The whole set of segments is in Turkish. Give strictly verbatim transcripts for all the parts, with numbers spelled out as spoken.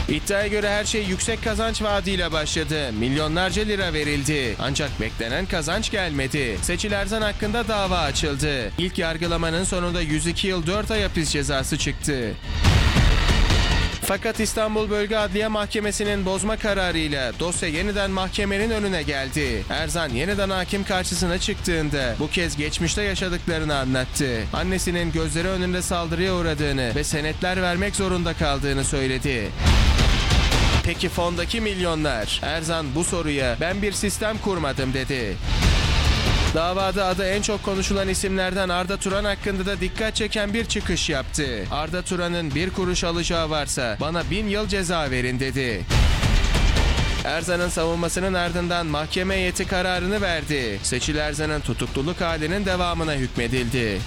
İddiaya göre her şey yüksek kazanç vaadiyle başladı. Milyonlarca lira verildi. Ancak beklenen kazanç gelmedi. Seçil Erzan hakkında dava açıldı. İlk yargılamanın sonunda yüz iki yıl dört ay hapis cezası çıktı. Fakat İstanbul Bölge Adliye Mahkemesi'nin bozma kararıyla dosya yeniden mahkemenin önüne geldi. Erzan yeniden hakim karşısına çıktığında bu kez geçmişte yaşadıklarını anlattı. Annesinin gözleri önünde saldırıya uğradığını ve senetler vermek zorunda kaldığını söyledi. Peki fondaki milyonlar? Erzan bu soruya "ben bir sistem kurmadım" dedi. Davada adı en çok konuşulan isimlerden Arda Turan hakkında da dikkat çeken bir çıkış yaptı. Arda Turan'ın bir kuruş alacağı varsa bana bin yıl ceza verin dedi. Erzan'ın savunmasının ardından mahkeme heyeti kararını verdi. Seçil Erzan'ın tutukluluk halinin devamına hükmedildi.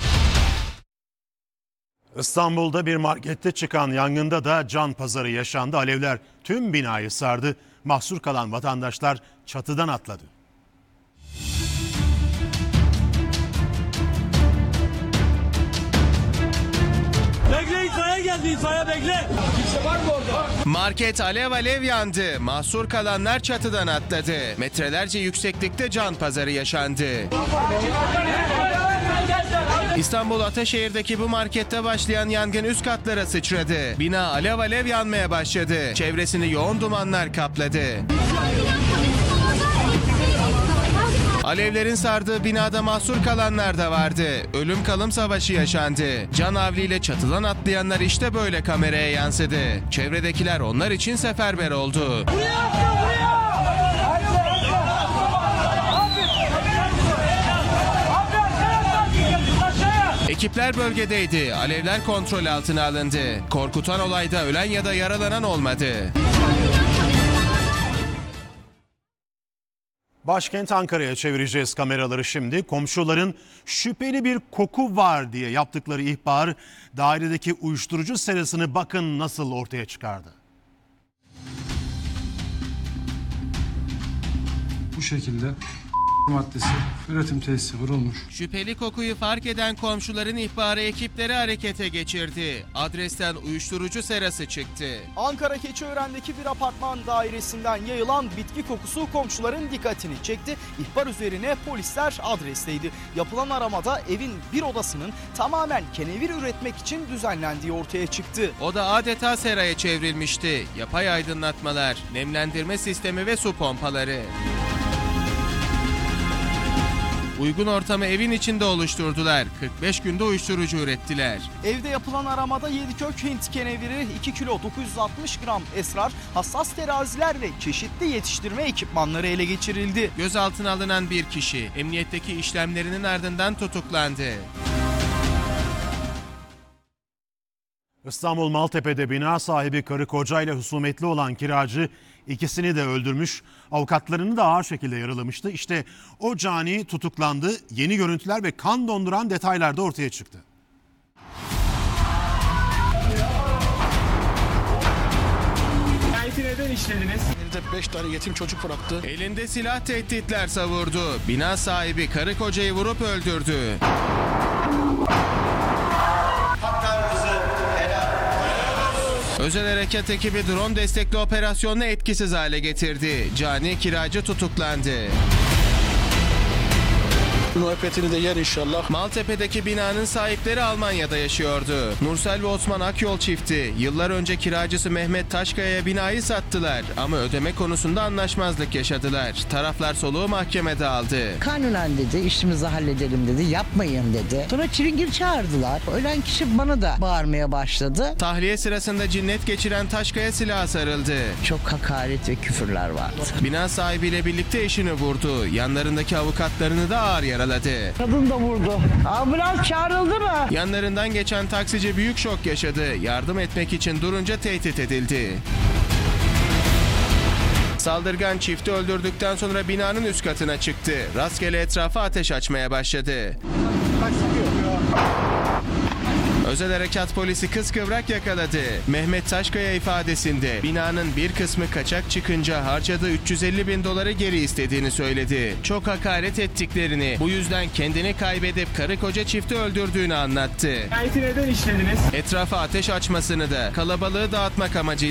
İstanbul'da bir markette çıkan yangında da can pazarı yaşandı. Alevler tüm binayı sardı. Mahsur kalan vatandaşlar çatıdan atladı. Bekle, itfaiye geldi, itfaiye bekle. Kimse var mı orada? Market alev alev yandı. Mahsur kalanlar çatıdan atladı. Metrelerce yükseklikte can pazarı yaşandı. İstanbul Ataşehir'deki bu markette başlayan yangın üst katlara sıçradı. Bina alev alev yanmaya başladı. Çevresini yoğun dumanlar kapladı. Alevlerin sardığı binada mahsur kalanlar da vardı. Ölüm kalım savaşı yaşandı. Can havliyle çatıdan atlayanlar işte böyle kameraya yansıdı. Çevredekiler onlar için seferber oldu. Ekipler bölgedeydi. Alevler kontrol altına alındı. Korkutan olayda ölen ya da yaralanan olmadı. Başkent Ankara'ya çevireceğiz kameraları şimdi. Komşuların şüpheli bir koku var diye yaptıkları ihbar dairedeki uyuşturucu serasını bakın nasıl ortaya çıkardı. Bu şekilde maddesi üretim tesisi vurulmuş. Şüpheli kokuyu fark eden komşuların ihbarı ekipleri harekete geçirdi. Adresten uyuşturucu serası çıktı. Ankara Keçiören'deki bir apartman dairesinden yayılan bitki kokusu komşuların dikkatini çekti. İhbar üzerine polisler adresteydi. Yapılan aramada evin bir odasının tamamen kenevir üretmek için düzenlendiği ortaya çıktı. O da adeta seraya çevrilmişti. Yapay aydınlatmalar, nemlendirme sistemi ve su pompaları. Uygun ortamı evin içinde oluşturdular. kırk beş günde uyuşturucu ürettiler. Evde yapılan aramada yedi kök Hint keneviri, iki kilo dokuz yüz altmış gram esrar, hassas teraziler ve çeşitli yetiştirme ekipmanları ele geçirildi. Gözaltına alınan bir kişi emniyetteki işlemlerinin ardından tutuklandı. İstanbul Maltepe'de bina sahibi karı kocayla husumetli olan kiracı ikisini de öldürmüş, avukatlarını da ağır şekilde yaralamıştı. İşte o cani tutuklandı. Yeni görüntüler ve kan donduran detaylar da ortaya çıktı. Cinayeti neden işlediniz? Evde beş tane yetim çocuk bıraktı. Elinde silah tehditler savurdu. Bina sahibi karı kocayı vurup öldürdü. Özel harekat ekibi drone destekli operasyonla etkisiz hale getirdi. Cani kiracı tutuklandı. Muhabbetini de yer inşallah. Maltepe'deki binanın sahipleri Almanya'da yaşıyordu. Nursel ve Osman Akyol çifti yıllar önce kiracısı Mehmet Taşkaya'ya binayı sattılar ama ödeme konusunda anlaşmazlık yaşadılar. Taraflar soluğu mahkemede aldı. Kanunen dedi, işimizi halledelim dedi, yapmayın dedi. Sonra çilingir çağırdılar. Ölen kişi bana da bağırmaya başladı. Tahliye sırasında cinnet geçiren Taşkaya silaha sarıldı. Çok hakaret ve küfürler vardı. Bina sahibiyle birlikte eşini vurdu. Yanlarındaki avukatlarını da ağır yaraladı. Kadın da vurdu. Ambulans çağrıldı mı? Yanlarından geçen taksici büyük şok yaşadı. Yardım etmek için durunca tehdit edildi. Saldırgan çifti öldürdükten sonra binanın üst katına çıktı. Rastgele etrafa ateş açmaya başladı. Özel harekat polisi kıskıvrak yakaladı. Mehmet Taşkaya ifadesinde binanın bir kısmı kaçak çıkınca harcadığı üç yüz elli bin doları geri istediğini söyledi. Çok hakaret ettiklerini, bu yüzden kendini kaybedip karı koca çifti öldürdüğünü anlattı. Cinayeti neden işlediniz? Etrafa ateş açmasını da kalabalığı dağıtmak amacıyla